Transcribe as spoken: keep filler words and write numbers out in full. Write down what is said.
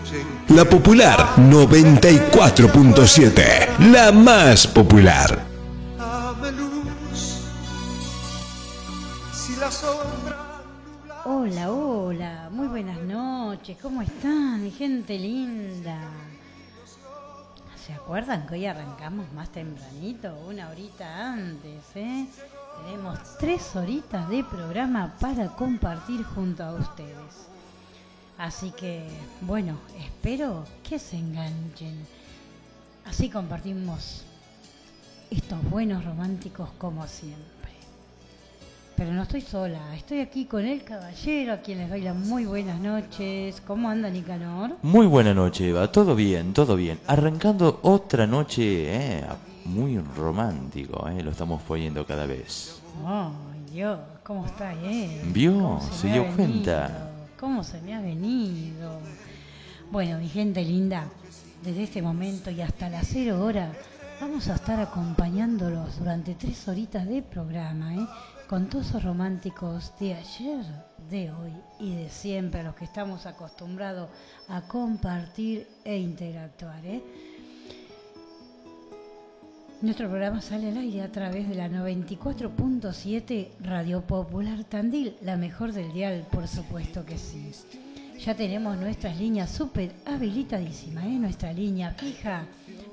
La Popular noventa y cuatro punto siete, la más popular. Hola, hola, muy buenas noches, ¿cómo están, mi gente linda? ¿Se acuerdan que hoy arrancamos más tempranito, una horita antes, eh? Tenemos tres horitas de programa para compartir junto a ustedes. Así que, bueno, espero que se enganchen. Así compartimos estos buenos románticos como siempre. Pero no estoy sola, estoy aquí con el caballero, a quien les doy las muy buenas noches. ¿Cómo anda, Nicanor? Muy buena noche, Eva. Todo bien, todo bien. Arrancando otra noche, eh, muy romántico, eh, lo estamos poniendo cada vez. Oh, Dios, ¿cómo está, eh? ¿Vio? Se, se dio venido? cuenta. ¿Cómo se me ha venido? Bueno, mi gente linda, desde este momento y hasta las cero horas, vamos a estar acompañándolos durante tres horitas de programa, ¿eh? Con todos esos románticos de ayer, de hoy y de siempre, a los que estamos acostumbrados a compartir e interactuar, ¿eh? Nuestro programa sale al aire a través de la noventa y cuatro punto siete Radio Popular Tandil, la mejor del dial, por supuesto que sí. Ya tenemos nuestras líneas súper habilitadísimas, ¿eh? Nuestra línea fija